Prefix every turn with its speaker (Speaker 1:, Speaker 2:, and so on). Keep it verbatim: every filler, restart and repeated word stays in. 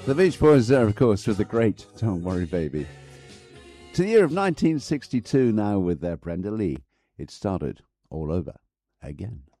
Speaker 1: The Beach Boys there, of course, with the great Don't Worry Baby. To the year of nineteen sixty-two now with their Brenda Lee. It started all over again.